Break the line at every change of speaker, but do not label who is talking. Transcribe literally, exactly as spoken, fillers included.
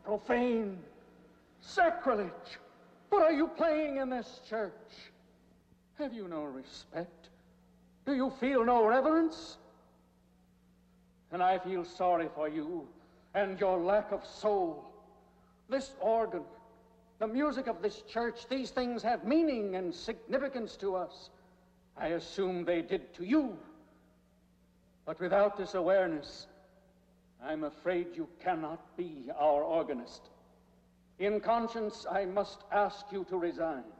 Profane. Sacrilege. What are you playing in this church? Have you no respect? Do you feel no reverence? And I feel sorry for you and your lack of soul. This organ, the music of this church, these things have meaning and significance to us. I assume they did to you. But without this awareness, I'm afraid you cannot be our organist. In conscience, I must ask you to resign.